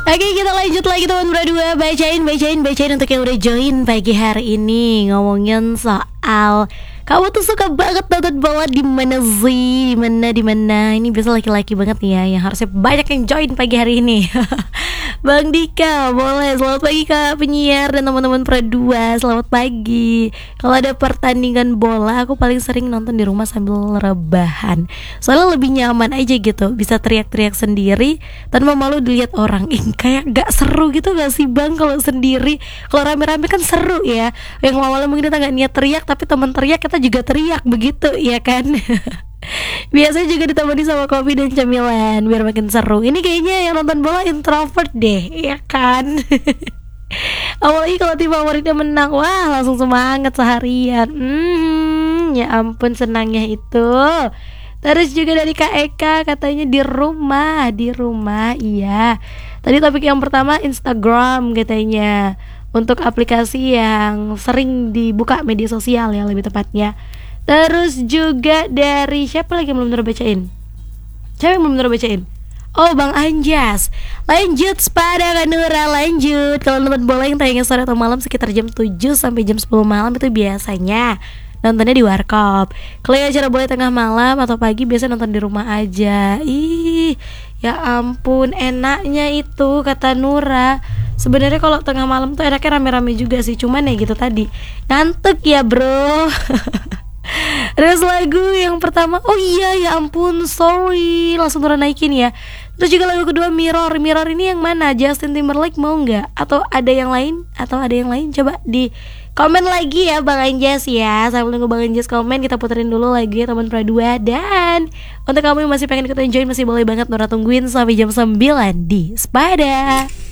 Oke, kita lanjut lagi teman berdua. Bacain untuk yang udah join pagi hari ini. Ngomongin soal kamu tuh suka banget nonton bola di mana sih? Di mana? Ini biasa laki-laki banget nih ya, yang harusnya banyak yang join pagi hari ini. Bang Dika, boleh. Selamat pagi Kak penyiar dan teman-teman Pro2. Selamat pagi. Kalau ada pertandingan bola, aku paling sering nonton di rumah sambil rebahan. Soalnya lebih nyaman aja gitu, bisa teriak-teriak sendiri tanpa malu dilihat orang. Kayak gak seru gitu gak sih Bang kalau sendiri? Kalau rame-rame kan seru ya. Yang awalnya mungkin kita gak niat teriak, tapi teman teriak kita juga teriak begitu ya kan. Biasanya juga ditemani sama kopi dan cemilan biar makin seru. Ini kayaknya yang nonton bola introvert deh, ya kan. Apalagi kalau tim favoritnya menang, wah langsung semangat seharian. Ya ampun senangnya itu. Terus juga dari Kak Eka katanya di rumah, iya. Tadi topik yang pertama Instagram katanya, untuk aplikasi yang sering dibuka media sosial ya lebih tepatnya. Terus juga dari siapa lagi yang belum terbacain? Siapa yang belum terbacain? Oh Bang Anjas. Lanjut pada Kanura, lanjut. Kalau nonton bola yang tayangnya sore atau malam sekitar jam 7 sampai jam 10 malam itu biasanya nontonnya di warkop. Kalau acara bola tengah malam atau pagi biasa nonton di rumah aja. Ih, ya ampun enaknya itu kata Nura. Sebenarnya kalau tengah malam tuh enaknya rame-rame juga sih, cuman ya gitu tadi, ngantuk ya bro. Terus lagu yang pertama, oh iya ya ampun sorry, langsung turun naikin ya. Terus juga lagu kedua Mirror ini yang mana? Justin Timberlake mau nggak? Atau ada yang lain? Coba di komen lagi ya Bang Anjas ya. Sambil nunggu Bang Anjas komen, kita puterin dulu lagu ya teman Pro2. Dan untuk kamu yang masih pengen ikutan join, masih boleh banget Nora tungguin sampai jam 9 di Spada.